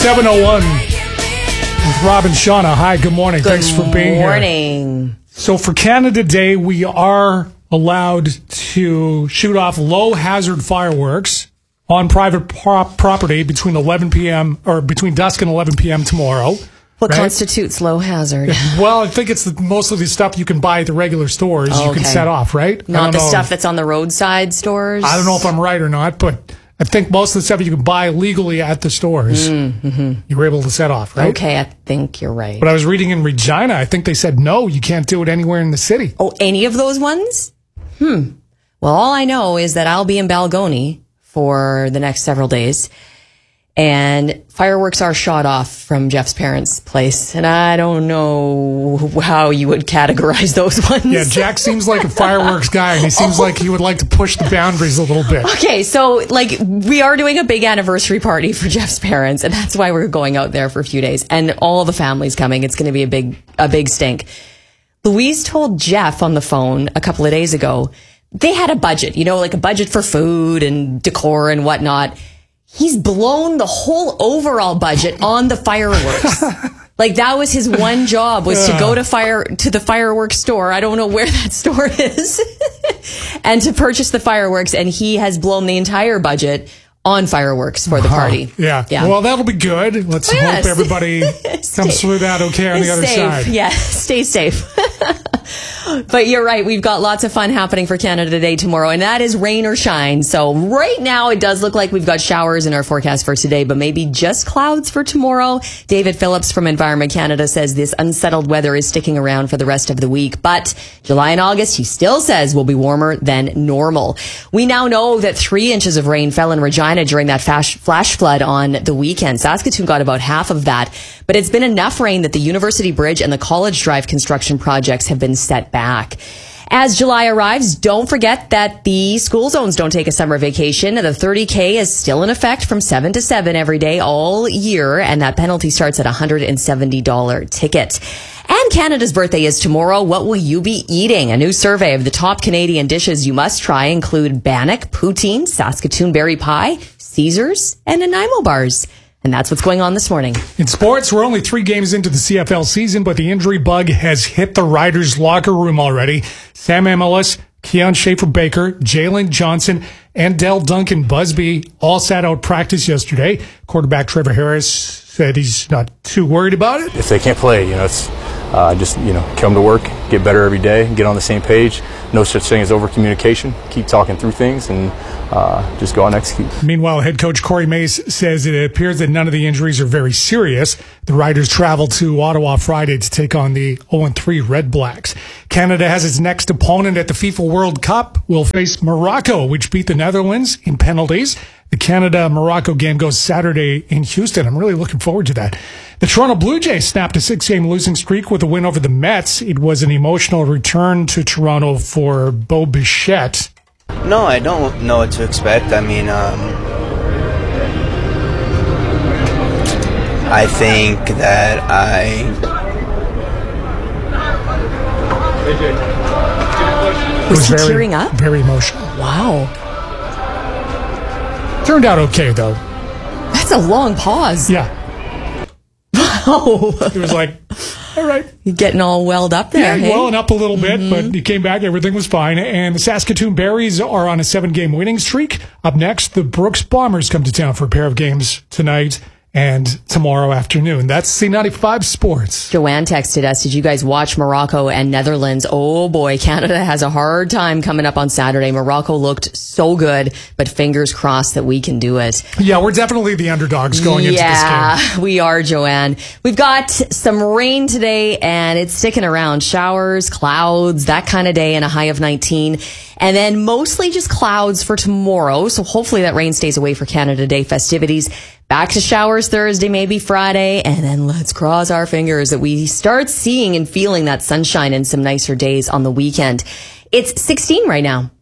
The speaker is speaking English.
7:01 with Rob and Shauna. Hi, good morning. Thanks for being here. Good morning. So for Canada Day, we are allowed to shoot off low-hazard fireworks on private property between 11 p.m. or between dusk and 11 p.m. tomorrow. What constitutes low hazard? Well, I think it's mostly the stuff you can buy at the regular stores. You can set off, right? Not the stuff that's on the roadside stores? I don't know if I'm right or not, but I think most of the stuff you can buy legally at the stores, you're able to set off, right? Okay, I think you're right. But I was reading in Regina, I think they said, no, you can't do it anywhere in the city. Oh, any of those ones? Well, all I know is that I'll be in Balgony for the next several days, and fireworks are shot off from Jeff's parents' place, and I don't know how you would categorize those ones. Yeah, Jack seems like a fireworks guy, and he seems like he would like to push the boundaries a little bit. Okay, so we are doing a big anniversary party for Jeff's parents, and that's why we're going out there for a few days, and all the family's coming. It's going to be a big stink. Louise told Jeff on the phone a couple of days ago they had a budget, like a budget for food and decor and whatnot. He's blown the whole overall budget on the fireworks. That was his one job, was to go to the fireworks store. I don't know where that store is. And to purchase the fireworks. And he has blown the entire budget on fireworks for the party. Yeah. Well, that'll be good. Let's hope everybody comes through that okay on the other side. Yeah, stay safe. But you're right. We've got lots of fun happening for Canada Day tomorrow, and that is rain or shine. So right now it does look like we've got showers in our forecast for today, but maybe just clouds for tomorrow. David Phillips from Environment Canada says this unsettled weather is sticking around for the rest of the week, but July and August, he still says, will be warmer than normal. We now know that 3 inches of rain fell in Regina during that flash flood on the weekend. Saskatoon got about half of that, but it's been enough rain that the University Bridge and the College Drive construction projects have been set back. As July arrives, don't forget that the school zones don't take a summer vacation. The 30K is still in effect from 7 to 7 every day all year, and that penalty starts at a $170 ticket. And Canada's birthday is tomorrow. What will you be eating? A new survey of the top Canadian dishes you must try include bannock, poutine, Saskatoon berry pie, Caesars, and Nanaimo bars. And that's what's going on this morning. In sports, we're only 3 games into the CFL season, but the injury bug has hit the Riders' locker room already. Sam Emilus, Keon Schaefer-Baker, Jalen Johnson, and Dell Duncan Busby all sat out practice yesterday. Quarterback Trevor Harris said he's not too worried about it. If they can't play, it's just come to work, get better every day, get on the same page. No such thing as over-communication. Keep talking through things and just go and execute. Meanwhile, head coach Corey Mace says it appears that none of the injuries are very serious. The Riders travel to Ottawa Friday to take on the 0-3 Red Blacks. Canada has its next opponent at the FIFA World Cup. Will face Morocco, which beat the Netherlands in penalties. The Canada-Morocco game goes Saturday in Houston. I'm really looking forward to that. The Toronto Blue Jays snapped a 6-game losing streak with a win over the Mets. It was an emotional return to Toronto for Bo Bichette. No, I don't know what to expect. I mean, I think that Was he tearing up? Very emotional. Wow. Turned out okay, though. That's a long pause. Yeah. Wow. It was like, all right. You're getting all welled up there, Yeah, welling up a little bit, but he came back. Everything was fine. And the Saskatoon Berries are on a 7-game winning streak. Up next, the Brooks Bombers come to town for a pair of games tonight and tomorrow afternoon. That's C95 Sports. Joanne texted us, did you guys watch Morocco and Netherlands? Oh boy, Canada has a hard time coming up on Saturday. Morocco looked so good, but fingers crossed that we can do it. Yeah, we're definitely the underdogs going into this game. Yeah, we are, Joanne. We've got some rain today, and it's sticking around. Showers, clouds, that kind of day, and a high of 19. And then mostly just clouds for tomorrow. So hopefully that rain stays away for Canada Day festivities. Back to showers Thursday, maybe Friday. And then let's cross our fingers that we start seeing and feeling that sunshine and some nicer days on the weekend. It's 16 right now.